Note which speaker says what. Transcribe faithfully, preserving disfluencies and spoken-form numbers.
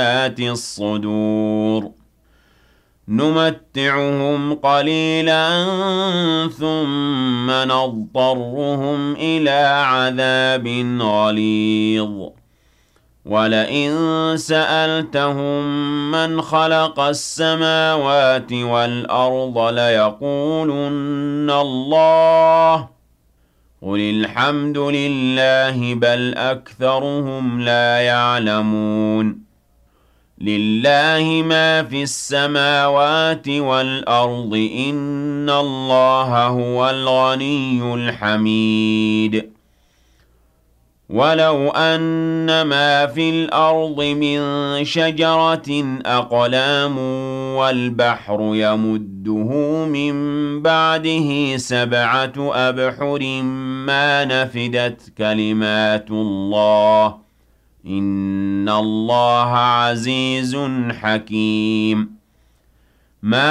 Speaker 1: ذات الصدور نمتعهم قليلا ثم نضطرهم إلى عذاب غليظ ولئن سألتهم من خلق السماوات والأرض ليقولن الله قل الحمد لله بل أكثرهم لا يعلمون لله ما في السماوات والأرض إن الله هو الغني الحميد ولو أن ما في الأرض من شجرة أقلام والبحر يمده من بعده سبعة أبحر ما نفدت كلمات الله إن الله عزيز حكيم ما